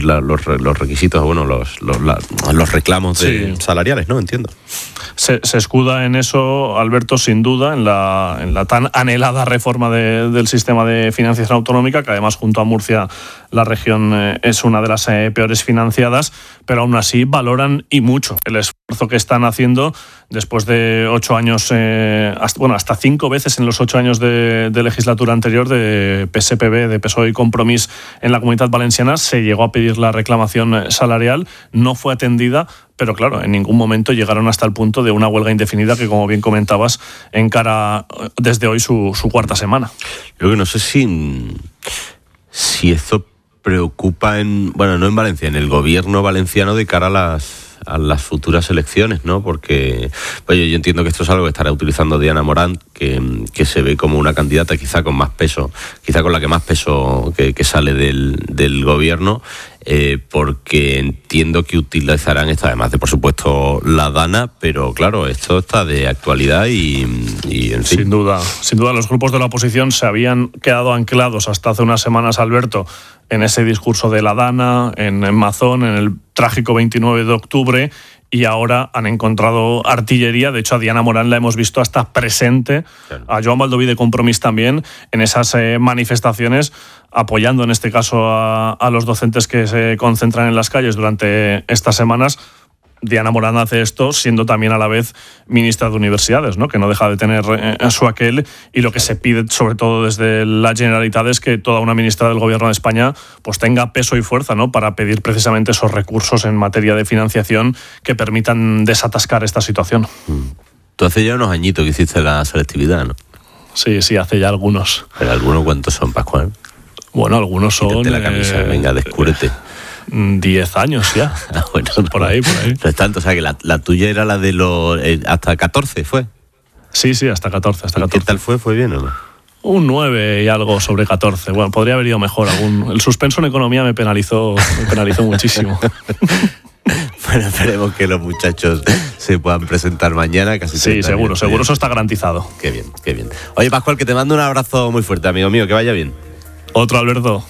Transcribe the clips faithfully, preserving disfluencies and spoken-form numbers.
cumplir la, los, los requisitos, bueno, los, los, la, los reclamos de, sí. salariales, ¿no? Entiendo. Se, se escuda en eso, Alberto, sin duda, en la, en la tan anhelada reforma de, del sistema de financiación autonómica, que además junto a Murcia la región eh, es una de las eh, peores financiadas, pero aún así valoran y mucho el esfuerzo que están haciendo después de ocho años, eh, hasta, bueno, hasta cinco veces en los ocho años de, de legislatura anterior de P S P B, de P S O E y Compromís en la Comunitat Valenciana, se llegó a pedir la reclamación salarial, no fue atendida, pero claro, en ningún momento llegaron hasta el punto de una huelga indefinida que, como bien comentabas, encara desde hoy su, su cuarta semana. Yo que no sé si, si esto preocupa en, bueno, no en Valencia, en el gobierno valenciano de cara a las a las futuras elecciones, ¿no? Porque pues yo entiendo que esto es algo que estará utilizando Diana Morant, que, que se ve como una candidata quizá con más peso, quizá con la que más peso que, que sale del, del gobierno, eh, porque entiendo que utilizarán esto, además de, por supuesto, la Dana, pero claro, esto está de actualidad y, y en fin. Sin duda, sin duda los grupos de la oposición se habían quedado anclados hasta hace unas semanas, Alberto, en ese discurso de la Dana, en, en Mazón, en el trágico veintinueve de octubre, y ahora han encontrado artillería. De hecho, a Diana Morant la hemos visto hasta presente, claro. A Joan Baldoví de Compromís también, en esas eh, manifestaciones, apoyando en este caso a, a los docentes que se concentran en las calles durante estas semanas. Diana Morant hace esto siendo también a la vez ministra de Universidades, ¿no? Que no deja de tener eh, su aquel, y lo que se pide sobre todo desde la Generalitat es que toda una ministra del Gobierno de España pues tenga peso y fuerza, ¿no? Para pedir precisamente esos recursos en materia de financiación que permitan desatascar esta situación. Tú hace ya unos añitos que hiciste la selectividad, ¿no? Sí, sí, hace ya algunos. ¿Pero algunos cuántos son, Pascual? Bueno, algunos son... Quítate la camisa, eh, venga, descúbrete. Diez años ya. Ah, bueno, por ahí, por ahí. No es tanto, o sea que la, la tuya era la de los... Eh, hasta catorce, ¿fue? Sí, sí, hasta catorce. Hasta catorce. ¿Qué tal fue? ¿Fue bien o no? Un nueve y algo sobre catorce. Bueno, podría haber ido mejor. Algún... El suspenso en economía me penalizó, me penalizó muchísimo. Bueno, esperemos que los muchachos se puedan presentar mañana. Casi sí, seguro, seguro, eso está garantizado. Qué bien, qué bien. Oye, Pascual, que te mando un abrazo muy fuerte, amigo mío, que vaya bien. Otro, Alberto.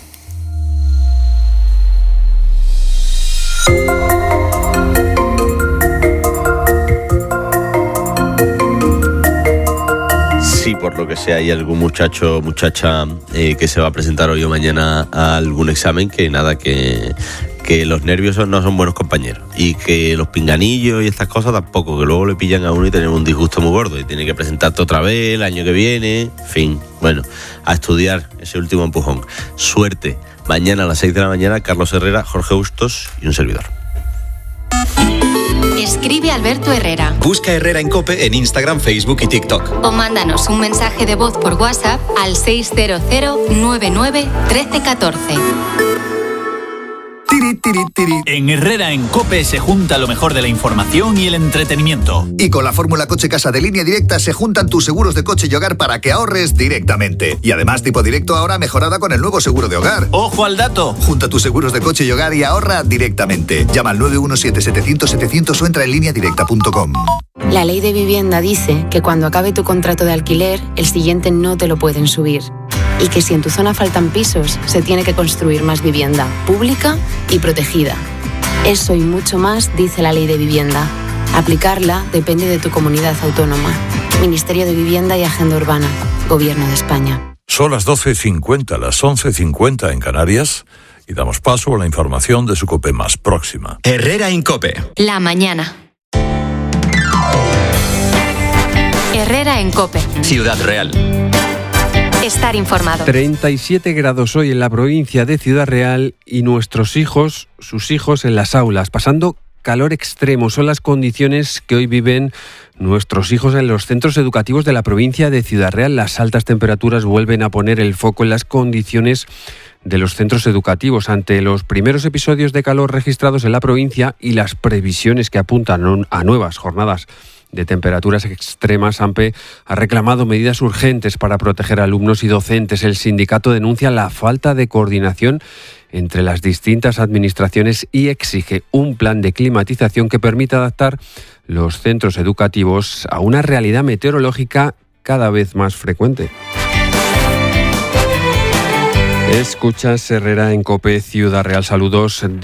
Si por lo que sea hay algún muchacho o muchacha eh, que se va a presentar hoy o mañana a algún examen, que nada, que, que los nervios no son buenos compañeros, y que los pinganillos y estas cosas tampoco, que luego le pillan a uno y tenemos un disgusto muy gordo y tiene que presentarte otra vez el año que viene, en fin, bueno, a estudiar ese último empujón. Suerte. Mañana a las seis de la mañana, Carlos Herrera, Jorge Bustos y un servidor. Escribe Alberto Herrera. Busca Herrera en COPE en Instagram, Facebook y TikTok. O mándanos un mensaje de voz por WhatsApp al seis cero cero nueve nueve uno tres uno cuatro. Tiri, tiri, tiri. En Herrera en COPE se junta lo mejor de la información y el entretenimiento. Y con la fórmula Coche Casa de Línea Directa se juntan tus seguros de coche y hogar para que ahorres directamente. Y además tipo directo ahora mejorada con el nuevo seguro de hogar. ¡Ojo al dato! Junta tus seguros de coche y hogar y ahorra directamente. Llama al nueve uno siete setecientos setecientos o entra en línea directa punto com. La ley de vivienda dice que cuando acabe tu contrato de alquiler, el siguiente no te lo pueden subir. Y que si en tu zona faltan pisos, se tiene que construir más vivienda pública y protegida. Eso y mucho más dice la ley de vivienda. Aplicarla depende de tu comunidad autónoma. Ministerio de Vivienda y Agenda Urbana. Gobierno de España. Son las doce cincuenta, las once cincuenta en Canarias, y damos paso a la información de su COPE más próxima. Herrera en COPE. La mañana. Herrera en COPE. Ciudad Real. Estar informado. treinta y siete grados hoy en la provincia de Ciudad Real y nuestros hijos, sus hijos en las aulas, pasando calor extremo. Son las condiciones que hoy viven nuestros hijos en los centros educativos de la provincia de Ciudad Real. Las altas temperaturas vuelven a poner el foco en las condiciones de los centros educativos ante los primeros episodios de calor registrados en la provincia y las previsiones que apuntan a nuevas jornadas de temperaturas extremas. AMPE ha reclamado medidas urgentes para proteger a alumnos y docentes. El sindicato denuncia la falta de coordinación entre las distintas administraciones y exige un plan de climatización que permita adaptar los centros educativos a una realidad meteorológica cada vez más frecuente. Escuchas Herrera en COPE Ciudad Real. Saludos.